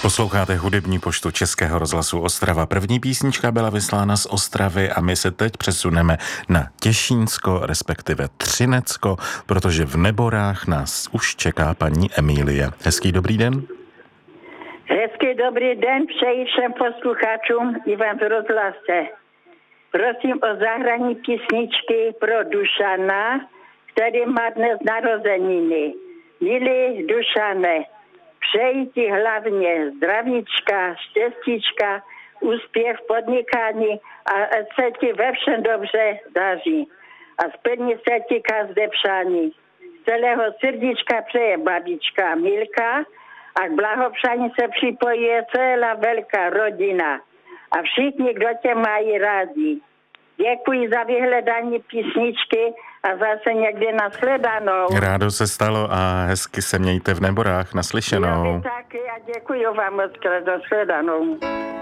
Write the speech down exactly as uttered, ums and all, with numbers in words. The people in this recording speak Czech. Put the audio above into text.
Posloucháte hudební poštu Českého rozhlasu Ostrava. První písnička byla vyslána z Ostravy a my se teď přesuneme na Těšínsko, respektive Třinecko, protože v Neborách nás už čeká paní Emílie. Hezký dobrý den. Hezký dobrý den přeji všem posluchačům i vám v rozhlase. Prosím o zahrání písničky pro Dušana, který má dnes narozeniny. Milý Dušane, přeji ti hlavně zdravíčka, štěstíčka, úspěch v podnikání a se ti ve všem dobře daří. A splní se ti každé přání. Z celého srdíčka přeje babička Milka a k blahopřání se připojuje celá velká rodina. A všichni, kdo tě mají rádi. Děkuji za vyhledání písničky a zase někdy nashledanou. Rádo se stalo a hezky se mějte v Neborách. Naslyšenou. Já taky a děkuji vám moc krát, nashledanou.